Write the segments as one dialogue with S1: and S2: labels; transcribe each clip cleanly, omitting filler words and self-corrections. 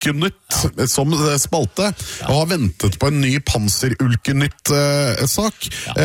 S1: Ulkenytt som spalte, og har ventet på en ny Panserulkenytt-sak.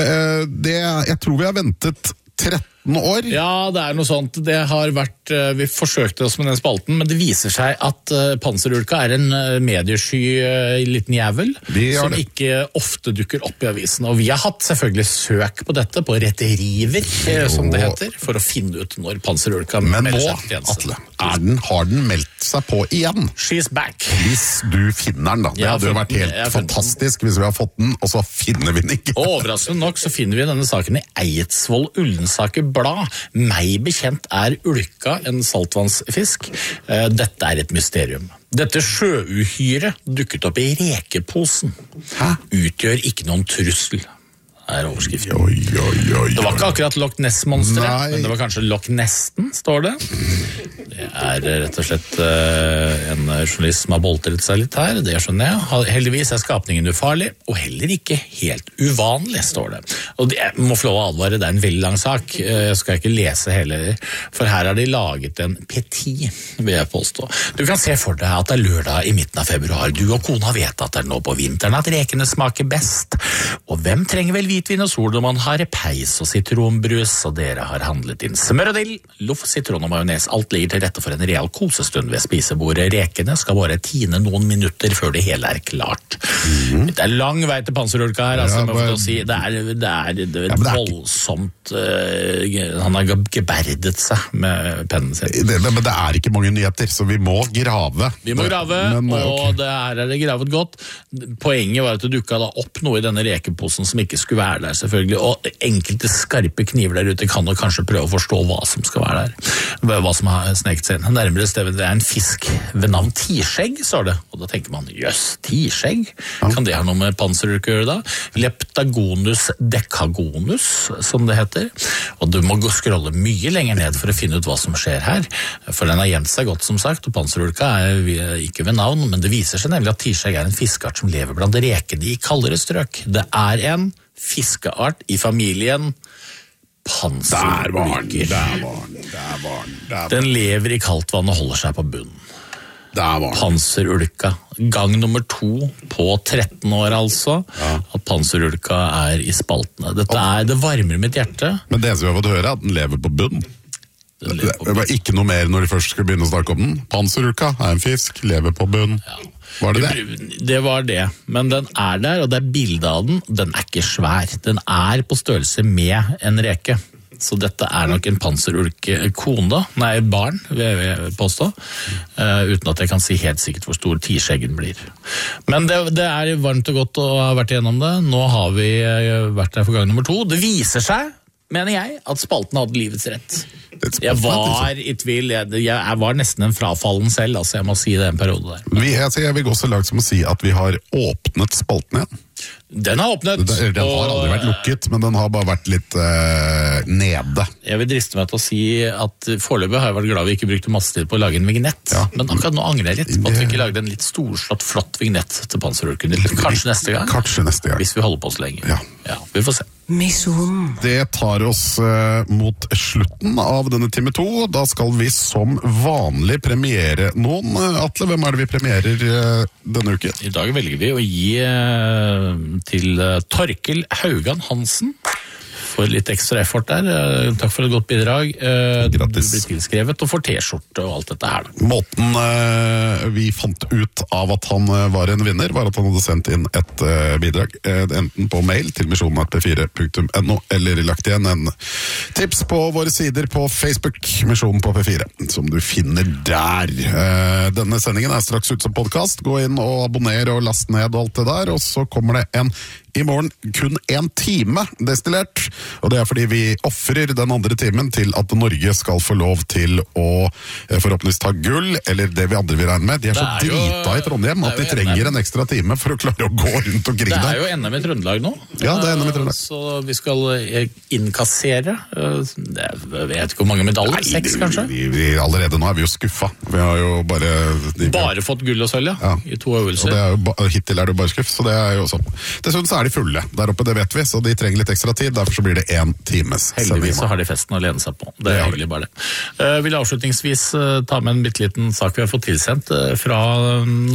S1: Jeg tror vi har ventet 13 år.
S2: Ja, det noe sånt. Det har vært, vi forsøkte oss med den spalten, men det viser seg at Panserulka en mediesky liten jævel, som ikke ofte dukker opp i avisen. Og vi har hatt selvfølgelig søk på dette, på retteriver, som det heter, for å finne ut når Panserulka melder seg til tjeneste.
S1: Men nå, Atle, har den meldt seg på igjen?
S2: She's back.
S1: Hvis du finner den da. Det hadde jo vært helt fantastisk hvis vi har fått den, og så finner vi den ikke.
S2: Overraskende nok så finner vi denne saken i Eidsvoll Ullensaker Blad. Meg bekjent ulka en saltvannsfisk. Dette et mysterium. Dette sjøuhyre dukket opp i rekeposen. Utgjør ikke noen trussel. Overskriften. Det var ikke akkurat Loch Ness-monsteret, men det var kanskje Loch Nesten, står det. Det rett og slett en journalist som har boltret seg litt her, det skjønner jeg. Heldigvis skapningen ufarlig, og heller ikke helt uvanlig, står det. Og jeg må få lov å advare, det en veldig lang sak. Jeg skal ikke lese hele, for her har de laget en petit, vil jeg påstå. Du kan se for deg at det lørdag i midten av februar. Du og kona vet at det nå på vinteren at rekene smaker best. Og hvem trenger vel hvitvin og sol når man har peis og sitronbrus, og dere har handlet inn smør og dill, loff, sitron og majones. Alt ligger til rette for en real kosestund ved spisebordet. Rekene skal bare tine noen minutter før det hele klart. Det lang vei til Panserulka her, altså, må jeg få si. Det voldsomt. Han har geberdet seg med pennen sin.
S1: Men det ikke mange nyheter, så vi må grave.
S2: Vi må grave, og det det gravet godt. Poenget var at det dukket da opp noe i denne rekeposen som ikke skulle være der, selvfølgelig. Og enkelte skarpe kniver der ute kan jo kanskje prøve å forstå hva som skal være der. Hva som har sneket seg inn. Nærmere stedet, det en fisk ved navn tiskjegg, står det. Og da tenker man, jøss, tiskjegg? Kan det ha noe med Panserulka å gjøre da? Leptagonus decagonus, som det heter. Og du må scrolle mye lenger ned for å finne ut hva som skjer her. For den har gjemt seg godt, som sagt, og Panserulka ikke ved navn, men det viser seg nemlig at tiskjegg en fiskeart som lever blant rekene i kaldere strøk. Det en fiskeart i familien Panserulker. Der var den. Den lever i kaldt vann og holder seg på bunnen. Panserulka. Gang nummer 2 på 13 år, altså. At Panserulka i spaltene. Det varmer mitt hjerte.
S1: Men det som vi har fått høre, at den lever på bunnen. Det var ikke noe mer når de først skulle begynne å snakke om den. Panserulka en fisk, lever på bunnen. Var det det?
S2: Det var det, men den der, og det bildet av den. Den ikke svær. Den på størrelse med en reke. Så dette nok en panserulke-kone, barn, vil jeg påstå, uten at jeg kan si helt sikkert hvor stor tiskjeggen blir. Men det varmt og godt å ha vært igjennom det. Nå har vi vært der for gang nummer 2. Det viser seg, mener jeg, at spalten hadde livets rett. Jeg var i tvil, jeg var nesten en frafallen selv, altså jeg må si det en periode der.
S1: Jeg vil gå så langt som å si at vi har åpnet spalten igjen.
S2: Den har åpnet.
S1: Den har aldri vært lukket, men den har bare vært litt nede.
S2: Jeg vil driste meg til å si at foreløpig har jeg vært glad vi ikke brukte masse tid på å lage en vignett, men akkurat nå angrer jeg litt på at vi ikke lagde en litt storslått, flott vignett til Panserulken. Kanskje neste gang?
S1: Kanskje neste gang.
S2: Hvis vi holder på så lenge. Ja, vi får se.
S1: Mission. Det tar oss mot slutten av denne time 2. Da skal vi som vanlig premiere noen. Atle, hvem det vi premierer denne uken?
S2: I dag velger vi å gi til Torkel Haugan Hansen for litt ekstra effort der. Takk for et godt bidrag.
S1: Grattis.
S2: Du blir tilskrevet og får t-skjorte og alt dette her.
S1: Måten vi fant ut av at han var en vinner, var at han hadde sendt inn et bidrag, enten på mail til misjonen@p4.no, eller lagt igjen en tips på våre sider på Facebook, Misjonen på P4, som du finner der. Denne sendingen straks ut som podcast. Gå inn og abonner og last ned og alt det der, og så kommer det i morgen kun 1 time destillert, og det fordi vi offrer den andre timen til at Norge skal få lov til å forhåpentligvis ta gull, eller det vi andre vil regne med. De så drita i Trondheim at de trenger en ekstra time for å klare å gå rundt omkring der.
S2: Det jo NM i Trøndelag nå.
S1: Ja, det NM i Trøndelag.
S2: Så vi skal innkassere, jeg vet ikke hvor mange medaljer, 6 kanskje?
S1: Allerede nå vi jo skuffa. Vi har jo bare
S2: fått gull og sølv, i 2 øvelser.
S1: Og hittil det bare skuff, så det jo sånn. Dessuten så er de fulle der oppe, det vet vi, så de trenger litt ekstra tid, derfor så blir det 1 times sending.
S2: Heldigvis så har de festen å lene seg på. Det er hyggelig bare det. Vil avslutningsvis ta med en bitteliten sak vi har fått tilsendt fra